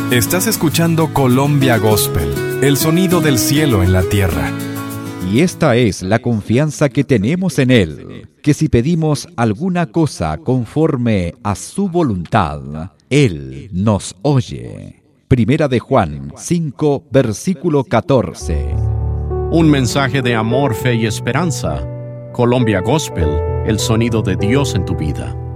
Estás escuchando Colombia Gospel, el sonido del cielo en la tierra. Y esta es la confianza que tenemos en Él, que si pedimos alguna cosa conforme a su voluntad, Él nos oye. Primera de Juan 5, versículo 14. Un mensaje de amor, fe y esperanza. Colombia Gospel, el sonido de Dios en tu vida.